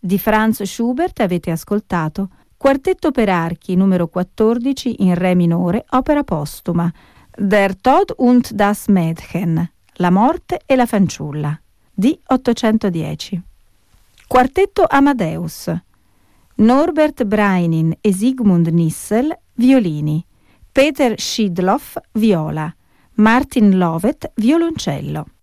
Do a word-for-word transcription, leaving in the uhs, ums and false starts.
Di Franz Schubert avete ascoltato Quartetto per archi numero quattordici in re minore, opera postuma, Der Tod und das Mädchen, La morte e la fanciulla, D ottocentodieci. Quartetto Amadeus, Norbert Breinin e Sigmund Nissel, violini, Peter Schidloff, viola, Martin Lovet, violoncello.